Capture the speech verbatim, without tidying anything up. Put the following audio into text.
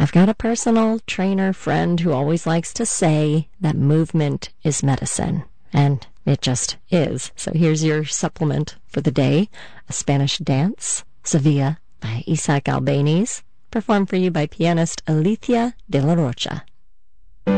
I've got a personal trainer friend who always likes to say that movement is medicine, and it just is. So here's your supplement for the day: a Spanish dance, Sevilla by Isaac Albéniz, performed for you by pianist Alicia de la Rocha.